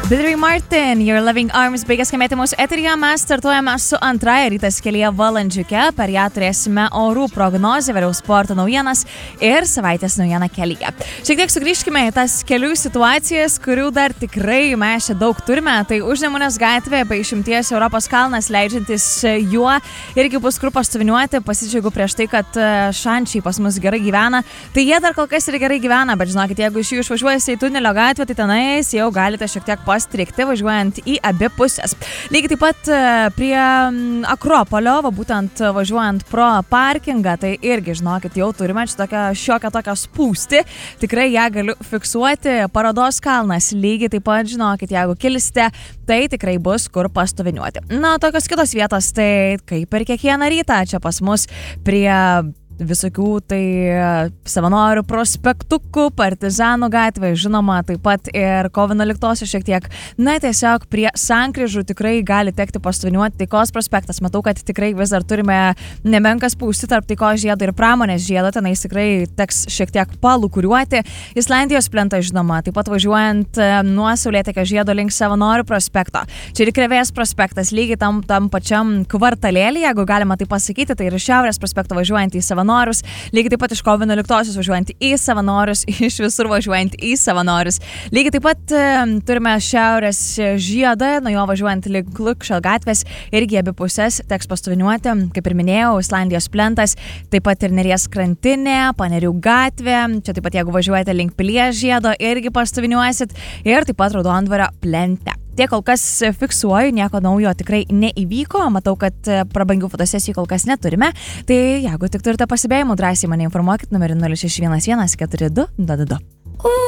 Billy Martin, Your Loving Arms baigia skambėti mūsų eteryje, mes startuojame su antrąja rytas kelyje valandžiuke, per ją turėsime orų prognozę, vėliau sporto naujienas ir savaitės naujieną kelyje. Šiek tiek sugrįžkime į tas kelių situacijas, kurių dar tikrai mes čia daug turime, tai Užnemunės gatvė, be išimties Europos kalnas, leidžiantis juo irgi bus kur pastuviniuoti, pasidžiaugiu prieš tai, kad šančiai pas mus gerai gyvena, tai jie dar kol kas ir gerai gyvena, bet žinokit, jeigu iš jų išvažiuojasi į tunelio gatvę, tai tenais jau galite šiek tiek pastrikti važiuojant į abi pusės. Lygiai taip pat prie Akropolio, būtent važiuojant pro parkingą, tai irgi, žinokit, jau turime šiokią tokią spūstį. Tikrai ją galiu fiksuoti. Parodos kalnas, lygiai taip pat, žinokit, jeigu kilsite, tai tikrai bus kur pastoviniuoti. Na, tokios kitos vietos, tai kaip ir kiekvieną rytą čia pas mus prie visokių tai Savanorių prospektukų, Partizanų gatvė, žinoma, taip pat ir Kovo 11 šiek tiek. Na, tiesiog prie sankryžų tikrai gali tekti pastoviniuoti. Taikos prospektas, matau, kad tikrai vis dar turime nemenką spūstį tarp Taikos žiedo ir Pramonės žiedo, tenais tikrai teks šiek tiek palūkuriuoti. Islandijos plenta, žinoma, taip pat važiuojant nuo Saulėtekio žiedo link Savanorių prospekto. Čia ir Krėvės prospektas, lygiai tam pačiam kvartalėlį, jeigu galima tai pasakyti, tai ir Šiaurės prospekto važiuojant į Savanorius, lygiai taip pat iš Kovo 11 važiuojant į Savanorius, iš visur važiuojant į Savanorius. Lygiai taip pat turime Šiaurės žiedą, nuo jo važiuojant link Lukšio gatvės, irgi abi pusės teks pastoviniuoti, kaip ir minėjau, Islandijos plentas, taip pat ir Neries krantinė, Panerių gatvė, čia taip pat jeigu važiuojate link Pilies žiedo, irgi pastoviniuosit ir taip pat Raudondvario plente. Tiek kol kas fiksuoju, nieko naujo tikrai neįvyko, matau, kad prabangių fotosesijų kol kas neturime, tai jeigu tik turite pasibėjimų, drąsiai mane informuokit numeriu 0611 42 22.